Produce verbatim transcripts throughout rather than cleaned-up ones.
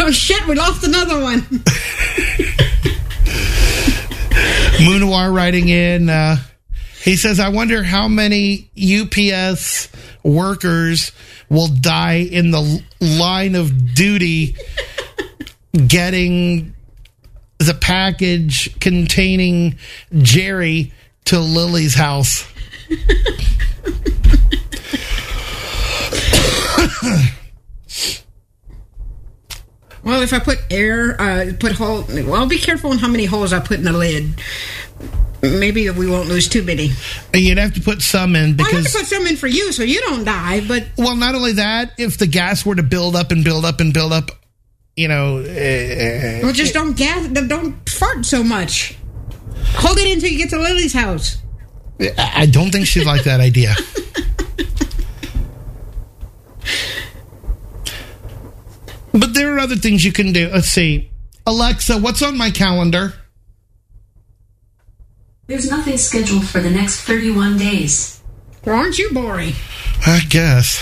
Oh, shit, we lost another one. Moonawar writing in, uh, he says, I wonder how many U P S workers will die in the line of duty getting the package containing Jerry to Lily's house. Well, if I put air, uh, put hole, well, I'll be careful on how many holes I put in the lid. Maybe we won't lose too many. You'd have to put some in because... Well, I have to put some in for you so you don't die, but... Well, not only that, if the gas were to build up and build up and build up, you know... Uh, well, just don't gas, don't fart so much. Hold it until you get to Lily's house. I don't think she'd like that idea. But there are other things you can do. Let's see. Alexa, what's on my calendar? There's nothing scheduled for the next thirty-one days. Well, aren't you boring? I guess.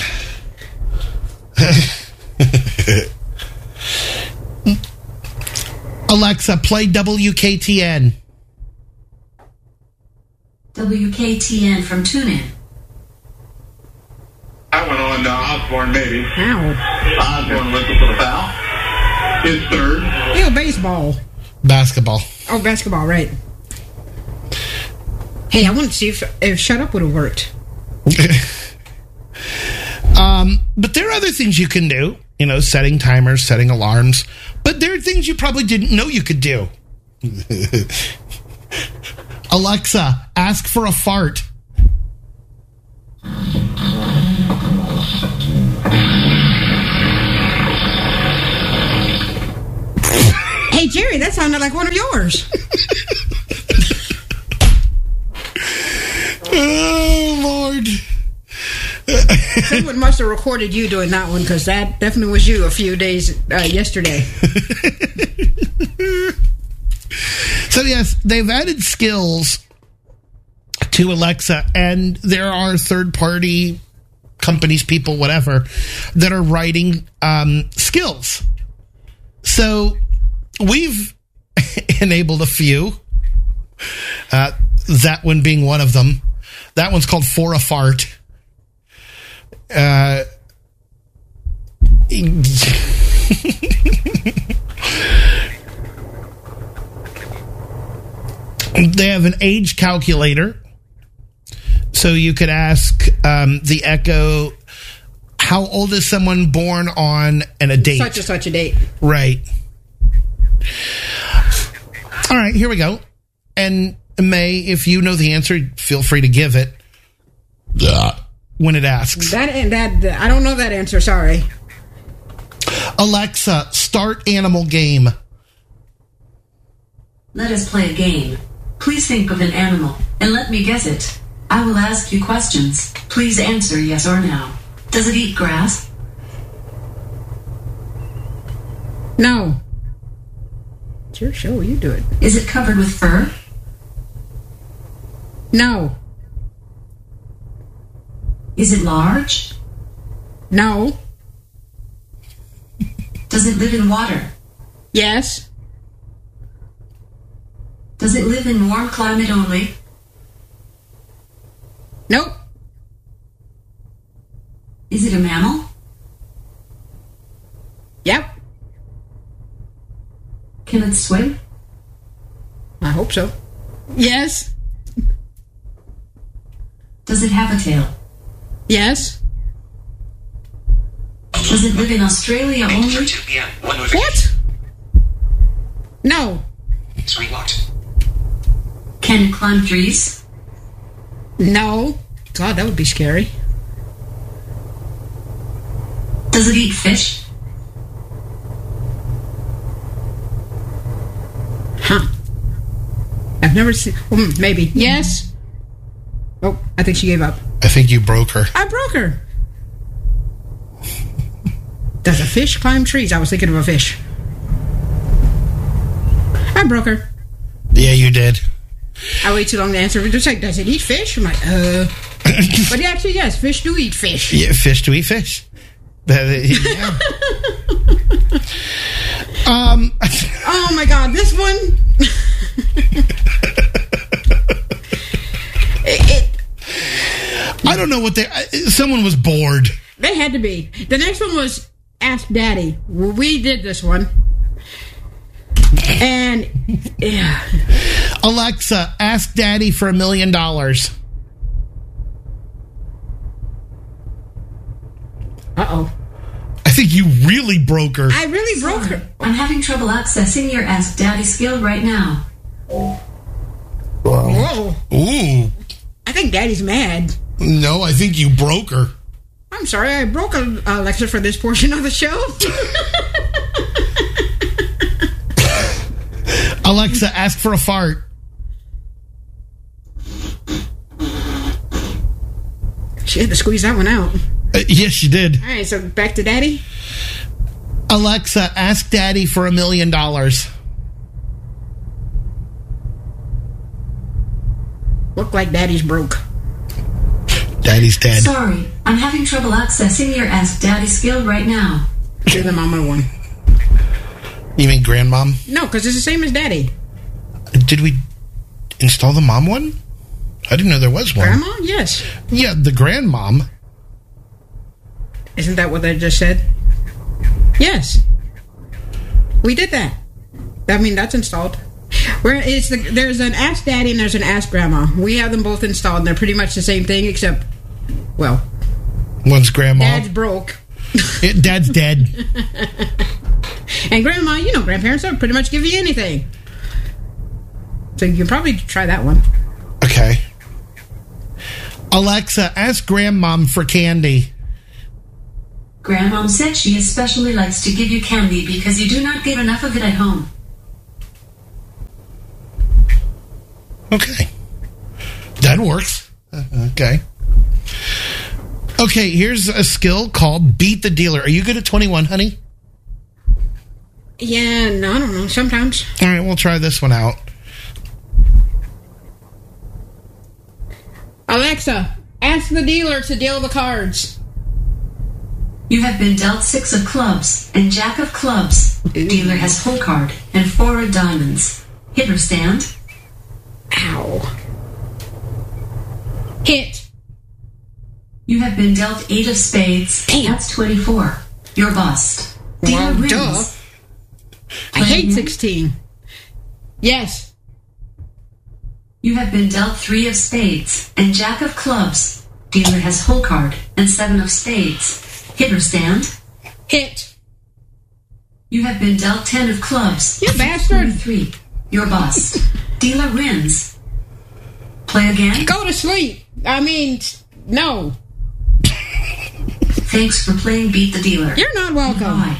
Alexa, play W K T N. W K T N from TuneIn. I went on to Osborne, maybe. Ow. Osborne whistle for the foul. His third. Ew, baseball. Basketball. Oh, basketball, right. Hey, I want to see if, if Shut Up would have worked. um, but there are other things you can do. You know, setting timers, setting alarms. But there are things you probably didn't know you could do. Alexa, ask for a fart. Hey, Jerry, that sounded like one of yours. Oh, Lord. Someone must have recorded you doing that one, because that definitely was you a few days uh, yesterday. So, yes, they've added skills to Alexa, and there are third-party companies, people, whatever, that are writing um, skills. So we've enabled a few, uh, that one being one of them. That one's called For a Fart. Uh, they have an age calculator. So you could ask um, the Echo, how old is someone born on and a date? Such and such a date. Right. All right, here we go. And May, if you know the answer, feel free to give it. Yeah. When it asks. That that I don't know that answer, sorry. Alexa, start animal game. Let us play a game. Please think of an animal and let me guess it. I will ask you questions. Please answer yes or no. Does it eat grass? No. It's your show, you do it. Is it covered with fur? No. Is it large? No. Does it live in water? Yes. Does it live in warm climate only? Nope. Is it a mammal? Yep. Can it swim? I hope so. Yes. Does it have a tail? Yes. Does it live in Australia only? What? No. Three what? Can it climb trees? No. God, that would be scary. Does it eat fish? Huh. I've never seen... Well, maybe. Yes. Oh, I think she gave up. I think you broke her. I broke her. Does a fish climb trees? I was thinking of a fish. I broke her. Yeah, you did. I waited too long to answer. Just like, does it eat fish? I'm like, uh... But yeah, actually, yes, fish do eat fish. Yeah, fish do eat fish. Yeah. one, it, it, I don't know what they... Someone was bored. they had to be. The next one was Ask Daddy. We did this one. And, yeah. Alexa, ask Daddy for a million dollars. Uh-oh. I think you really broke her. I really broke Sorry, her. I'm having trouble accessing your Ask Daddy skill right now. Whoa. Ooh. I think Daddy's mad. No, I think you broke her. I'm sorry, I broke Alexa for this portion of the show. Alexa, ask for a fart. She had to squeeze that one out. Uh, yes, you did. All right, so back to Daddy. Alexa, ask Daddy for a million dollars. Look like Daddy's broke. Daddy's dead. Sorry, I'm having trouble accessing your Ask Daddy skill right now. Do the mama one. You mean grandmom? No, because it's the same as Daddy. Did we install the mom one? I didn't know there was one. Grandma? Yes. Yeah, the grandmom. Isn't that what they just said? Yes. We did that. I mean, that's installed. Where it's the, there's an Ask Daddy and there's an Ask Grandma. We have them both installed, and they're pretty much the same thing, except, well, One's grandma. Dad's broke. It, Dad's dead. And Grandma, you know, grandparents don't pretty much give you anything. So you can probably try that one. Okay. Alexa, ask grandmom for candy. Grandmom said she especially likes to give you candy because you do not get enough of it at home. Okay. That works. Uh, okay. Okay, here's a skill called Beat the Dealer. Are you good at twenty-one, honey? Yeah, no, I don't know. Sometimes. All right, we'll try this one out. Alexa, ask the dealer to deal the cards. You have been dealt six of clubs and jack of clubs. Dealer has full card and four of diamonds. Hit or stand? Ow. Hit. You have been dealt eight of spades. Damn. That's twenty-four. You're bust. Dealer Well, wins. duh. I hate sixteen. Yes. You have been dealt three of spades and jack of clubs. Dealer has full card and seven of spades. Hit or stand? Hit. You have been dealt ten of clubs. You bastard. Three. You're bust. Dealer wins. Play again? Go to sleep. I mean, no. Thanks for playing Beat the Dealer. You're not welcome. Bye.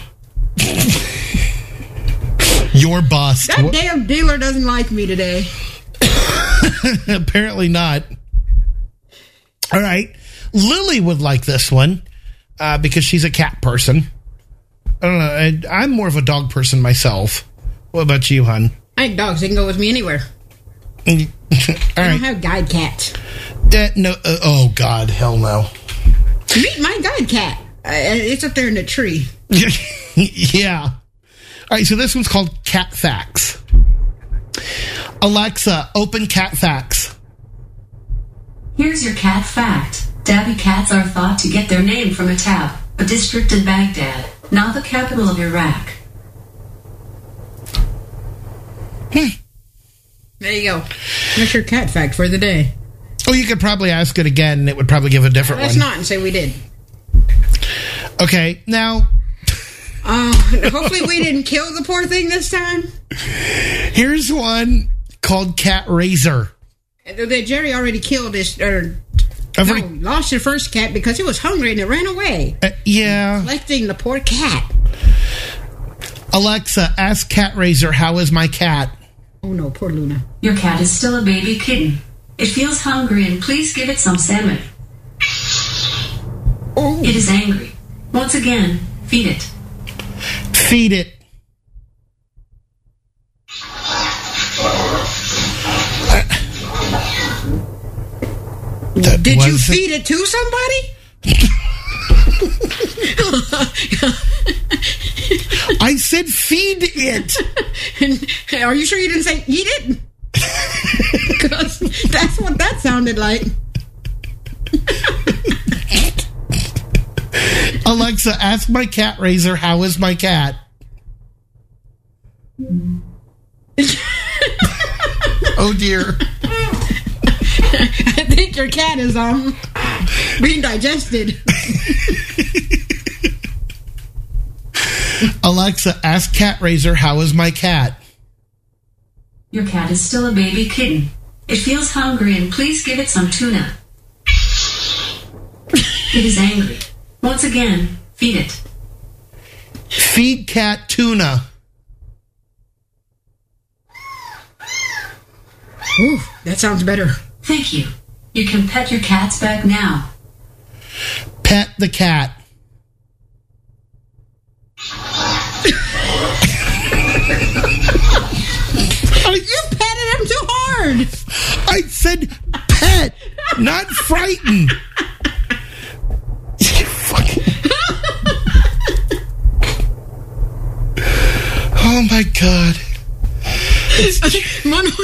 Your bust. That damn dealer doesn't like me today. Apparently not. All right. Lily would like this one uh, because she's a cat person. I don't know. I, I'm more of a dog person myself. What about you, hon? I like dogs. They can go with me anywhere. All I don't right. have guide cats. Uh, no. Uh, oh, God. Hell no. Meet my guide cat. Uh, it's up there in the tree. Yeah. All right. So this one's called Cat Facts. Alexa, open Cat Facts. Here's your cat fact. Tabby cats are thought to get their name from a tab, a district in Baghdad, now the capital of Iraq. There you go. That's your cat fact for the day. Oh, you could probably ask it again, and it would probably give a different Let's one. not and say we did. Okay, now, Uh, hopefully we didn't kill the poor thing this time. here's one called Cat Razor. The Jerry already killed his, or I've no, already- lost the first cat because it was hungry and it ran away. Uh, yeah. Collecting the poor cat. Alexa, ask Cat Razor, how is my cat? Oh no, poor Luna. Your cat is still a baby kitten. It feels hungry and please give it some salmon. Oh, It is angry. Once again, feed it. Feed it. That did you was- feed it to somebody? I said feed it. Are you sure you didn't say eat it? Because that's what that sounded like. Alexa, ask my cat raiser, how is my cat? Oh dear. I think your cat is um being digested. Alexa, ask cat raiser, how is my cat? Your cat is still a baby kitten. It feels hungry and please give it some tuna. It is angry. Once again, feed it. Feed cat tuna. Ooh, that sounds better. Thank you. You can pet your cat's back now. Pet the cat. You petted him too hard. I said pet, not frighten. You fucking... Oh my god. Mono-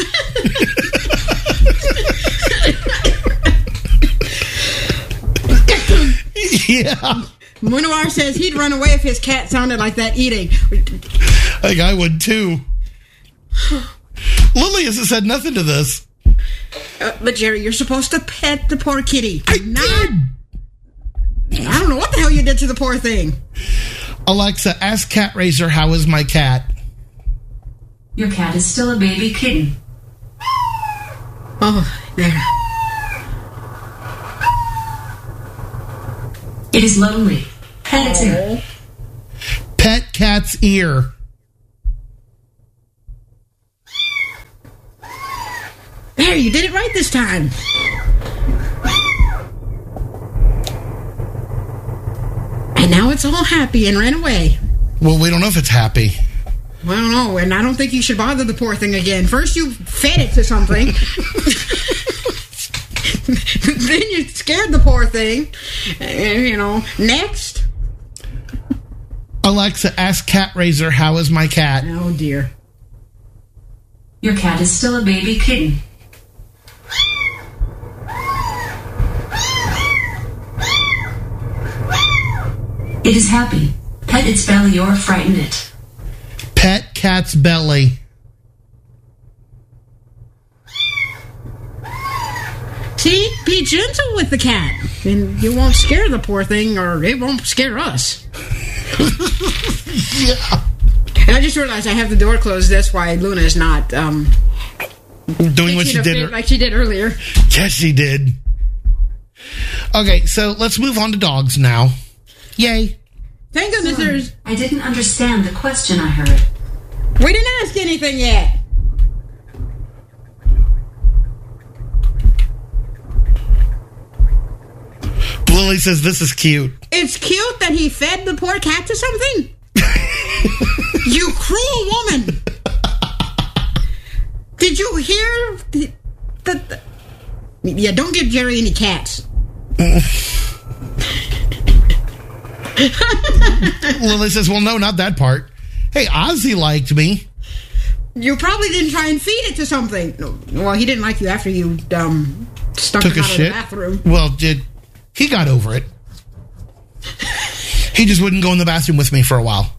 Yeah. Munoir says he'd run away if his cat sounded like that eating. I think I would too. Lily has said nothing to this. Uh, but Jerry, you're supposed to pet the poor kitty. I Not- did. I don't know what the hell you did to the poor thing. Alexa, ask cat raiser, how is my cat? Your cat is still a baby kitten. Oh, there. It is lonely. Pet its ear. Pet cat's ear. There, you did it right this time. And now it's all happy and ran away. Well, we don't know if it's happy. Well, I don't know, and I don't think you should bother the poor thing again. First you fed it to something. Then you scared the poor thing. And, you know, next. Alexa, ask cat raiser, how is my cat? Oh, dear. Your cat is still a baby kitten. It is happy. Pet its belly or frighten it. Pet cat's belly. See, be gentle with the cat, and you won't scare the poor thing, or it won't scare us. Yeah. And I just realized I have the door closed. That's why Luna is not um, Doing what she pitching a did. fit like she did earlier. Yes, she did. Okay, so let's move on to dogs now. Yay. Thank goodness Sorry, there's... I didn't understand the question I heard. We didn't ask anything yet. Lily says this is cute. It's cute that he fed the poor cat to something. You cruel woman. Did you hear the, the, the... Yeah, don't give Jerry any cats. Lily says, well, no, not that part. Hey, Ozzy liked me. You probably didn't try and feed it to something. No, well, he didn't like you after you um, stuck Took him a out shit. of the bathroom. Well, did he got over it. He just wouldn't go in the bathroom with me for a while.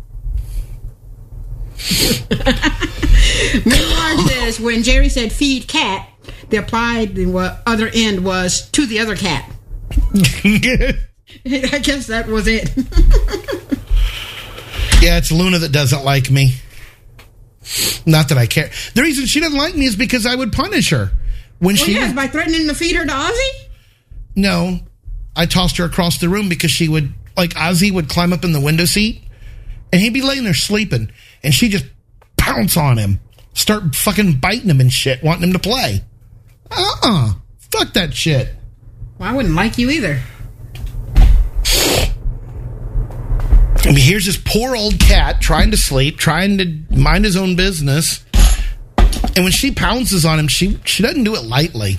Meanwhile, says when Jerry said feed cat, the applied the wa- other end was to the other cat. I guess that was it. Yeah, it's Luna that doesn't like me. Not that I care. The reason she doesn't like me is because I would punish her. When Well, she yes, would- by threatening to feed her to Ozzy? No, I tossed her across the room because she would, like, Ozzy would climb up in the window seat and he'd be laying there sleeping and she'd just pounce on him, start fucking biting him and shit, wanting him to play. Uh-uh. Fuck that shit. Well, I wouldn't like you either. I mean, here's this poor old cat trying to sleep, trying to mind his own business. And when she pounces on him, she, she doesn't do it lightly.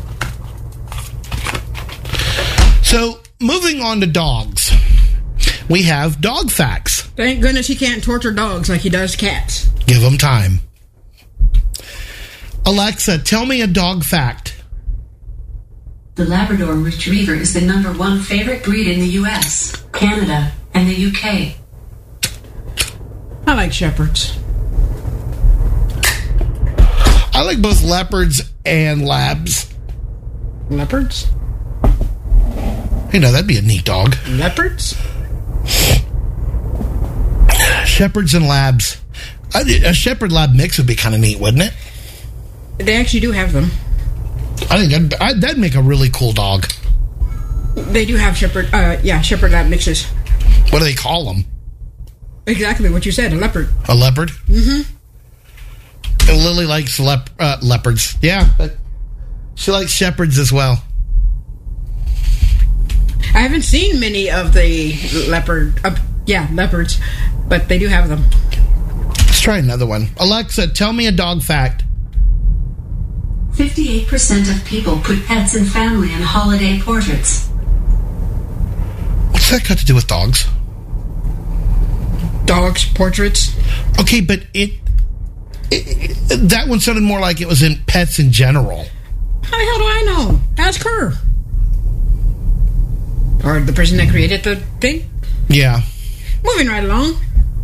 So, moving on to dogs. we have dog facts. Thank goodness he can't torture dogs like he does cats. Give him time. Alexa, tell me a dog fact. The Labrador Retriever is the number one favorite breed in the U S, Canada, and the U K. I like shepherds. I like both leopards and labs. Leopards? You know, that'd be a neat dog. Leopards? Shepherds and labs. A shepherd lab mix would be kind of neat, wouldn't it? They actually do have them. I think that'd, I, that'd make a really cool dog. They do have shepherd, uh, yeah, shepherd lab mixes. What do they call them? Exactly what you said, a leopard. A leopard? Mm-hmm. And Lily likes lep- uh, leopards. Yeah, but she likes shepherds as well. I haven't seen many of the leopard, uh, yeah, leopards, but they do have them. Let's try another one. Alexa, tell me a dog fact. fifty-eight percent of people put pets and family in holiday portraits. What's that got to do with dogs? Dogs, portraits. Okay, but it, it, it that one sounded more like it was in pets in general. How the hell do I know? Ask her. Or the person that created the thing. Yeah. Moving right along.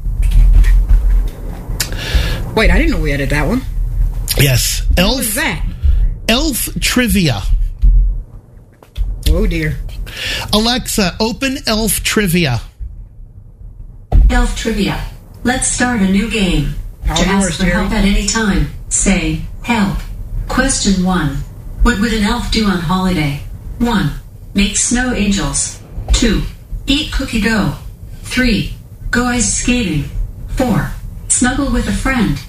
Wait, I didn't know we added that one. Yes. What Elf. was that? Elf trivia. Oh dear. Alexa, open Elf trivia. Elf Trivia. Let's start a new game. All to ask yours, for Jerry. help at any time, say, help. Question one. What would an elf do on holiday? one. Make snow angels. two. Eat cookie dough. three. Go ice skating. four. Snuggle with a friend.